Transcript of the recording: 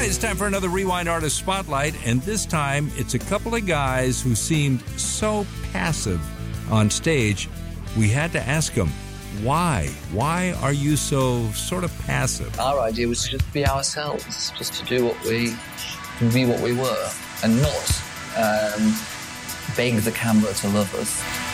right, it's time for another Rewind Artist Spotlight, and this time it's a couple of guys who seemed so passive on stage. We had to ask them, why? Why are you so sort of passive? Our idea was to just be ourselves, just to do what we were, and not beg the camera to love us.